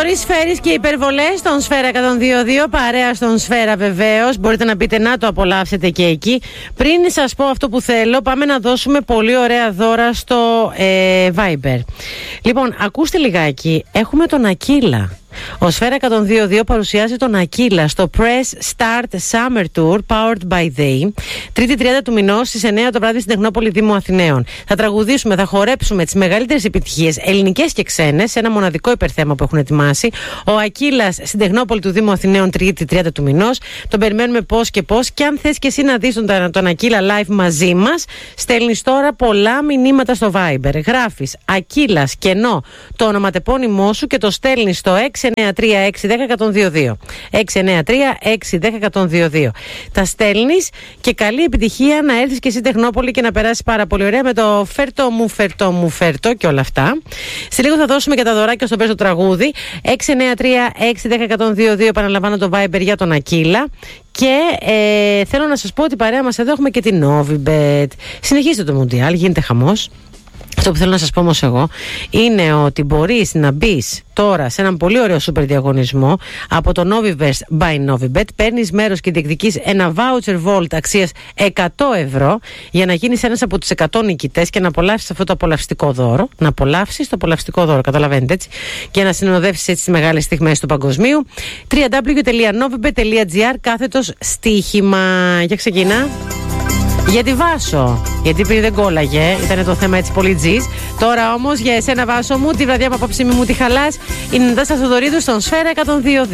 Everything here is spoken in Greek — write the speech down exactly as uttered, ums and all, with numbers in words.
Θοδωρής Φέρης και υπερβολές στον Σφαίρα εκατόν δύο κόμμα δύο, παρέα στον Σφαίρα βεβαίως. Μπορείτε να πείτε να το απολαύσετε και εκεί. Πριν σας πω αυτό που θέλω, πάμε να δώσουμε πολύ ωραία δώρα στο ε, Viber. Λοιπόν, ακούστε λιγάκι, έχουμε τον Ακύλα. Ο Σφαίρα εκατόν δύο κόμμα δύο παρουσιάζει τον Ακύλα στο Press Start Summer Tour Powered by They, Τρίτη τριάντα του μηνός στις εννιά το βράδυ στην Τεχνόπολη Δήμου Αθηναίων. Θα τραγουδήσουμε, θα χορέψουμε τις μεγαλύτερες επιτυχίες, ελληνικές και ξένες, σε ένα μοναδικό υπερθέμα που έχουν ετοιμάσει. Ο Ακύλας στην Τεχνόπολη του Δήμου Αθηναίων, Τρίτη τριάντα του μηνός. Τον περιμένουμε πώς και πώς. Και αν θες και εσύ να δεις τον, τον Ακύλα live μαζί μας, στέλνεις τώρα πολλά μηνύματα στο Viber. Γράφεις Ακύλας κενό το ονοματεπώνυμό σου και το στέλνεις στο έξι εννιά τρία έξι ένα μηδέν ένα μηδέν δύο δύο. έξι εννιά τρία έξι ένα μηδέν ένα δύο δύο. Τα στέλνεις και καλή επιτυχία να έρθεις και εσύ Τεχνόπολη και να περάσεις πάρα πολύ ωραία με το φέρτο μου, φέρτο μου, φέρτο και όλα αυτά. Σε λίγο θα δώσουμε και τα δωράκια στο πέσο τραγούδι. έξι εννιά τρία έξι ένα μηδέν ένα δύο δύο, επαναλαμβάνω το Viber για τον Ακύλα. Και ε, θέλω να σας πω ότι παρέα μας εδώ έχουμε και την Novibet. Συνεχίστε το Μουντιάλ, γίνεται χαμός. Αυτό που θέλω να σας πω όμως εγώ είναι ότι μπορείς να μπεις τώρα σε έναν πολύ ωραίο σούπερ διαγωνισμό από το Noviverse by Novibet. Παίρνεις μέρος και διεκδικείς ένα voucher Volt αξίας εκατό ευρώ για να γίνεις ένας από τους εκατό νικητές και να απολαύσεις αυτό το απολαυστικό δώρο. Να απολαύσεις το απολαυστικό δώρο, καταλαβαίνετε έτσι. Και να συνοδεύσεις έτσι τις μεγάλες στιγμές του παγκοσμίου. double-u double-u double-u τελεία novibet τελεία gr κάθετος στοίχημα. Για ξεκινά. Για τη Βάσο, γιατί πριν δεν κόλλαγε, ήταν το θέμα έτσι πολύ τζιζ. Τώρα όμως για εσένα Βάσο μου, τη βραδιά που απόψε μη μου τη χαλάς, είναι η Νατάσα Θοδωρίδου στον Σφαίρα εκατόν δύο κόμμα δύο.